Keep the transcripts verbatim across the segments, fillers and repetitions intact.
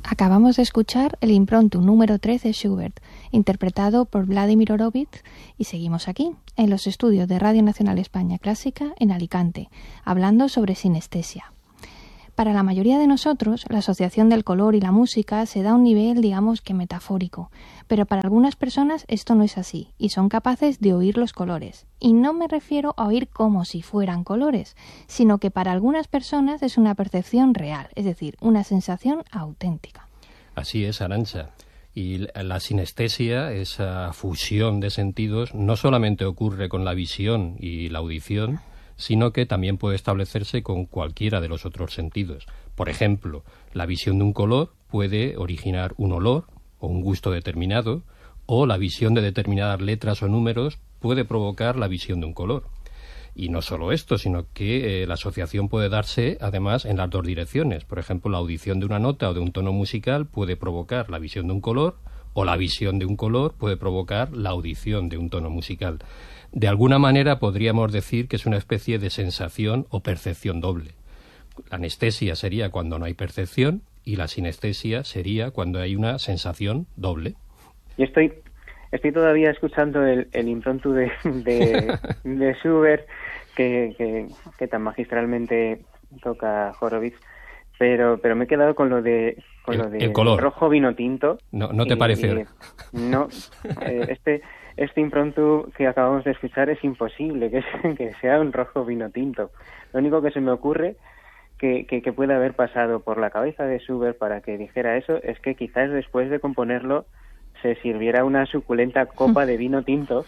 Acabamos de escuchar el Impromptu número tres de Schubert, interpretado por Vladimir Horowitz, y seguimos aquí, en los estudios de Radio Nacional España Clásica, en Alicante, hablando sobre sinestesia. Para la mayoría de nosotros, la asociación del color y la música se da a un nivel, digamos que metafórico, pero para algunas personas esto no es así, y son capaces de oír los colores. Y no me refiero a oír como si fueran colores, sino que para algunas personas es una percepción real, es decir, una sensación auténtica. Así es, Arantxa. Y la sinestesia, esa fusión de sentidos, no solamente ocurre con la visión y la audición, sino que también puede establecerse con cualquiera de los otros sentidos. Por ejemplo, la visión de un color puede originar un olor o un gusto determinado, o la visión de determinadas letras o números puede provocar la visión de un color. Y no solo esto, sino que eh, la asociación puede darse, además, en las dos direcciones. Por ejemplo, la audición de una nota o de un tono musical puede provocar la visión de un color, o la visión de un color puede provocar la audición de un tono musical. De alguna manera podríamos decir que es una especie de sensación o percepción doble. La anestesia sería cuando no hay percepción y la sinestesia sería cuando hay una sensación doble. Yo estoy, estoy todavía escuchando el, el impromptu de, de, de Schubert que, que, que tan magistralmente toca Horowitz, pero pero me he quedado con lo de con el, lo de el color. Rojo vino tinto. No, no te y, pareció. Y, no, eh, este este impromptu que acabamos de escuchar es imposible que, que sea un rojo vino tinto. Lo único que se me ocurre que, que, que puede haber pasado por la cabeza de Schubert para que dijera eso es que quizás después de componerlo se sirviera una suculenta copa de vino tinto,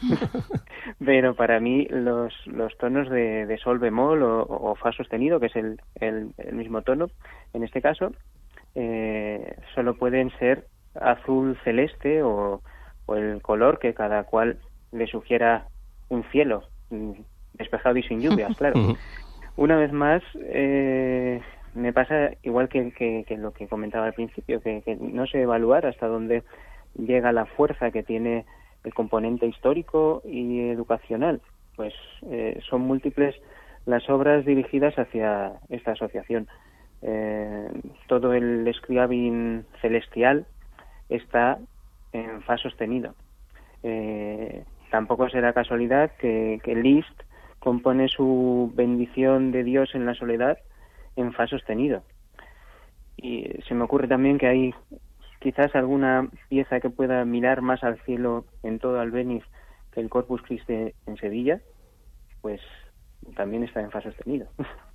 pero para mí los, los tonos de, de sol bemol o, o fa sostenido, que es el, el, el mismo tono en este caso, eh, solo pueden ser azul celeste o, o el color que cada cual le sugiera un cielo despejado y sin lluvias, claro. Una vez más, eh, me pasa igual que, que, que lo que comentaba al principio, que, que no sé evaluar hasta dónde llega la fuerza que tiene el componente histórico y educacional. Pues eh, son múltiples las obras dirigidas hacia esta asociación. Eh, todo el Scriabin celestial está en fa sostenido. Eh, tampoco será casualidad que, que Liszt compone su bendición de Dios en la soledad en fa sostenido. Y se me ocurre también que hay quizás alguna pieza que pueda mirar más al cielo en todo Albéniz que el Corpus Christi en Sevilla, pues también está en fa sostenido.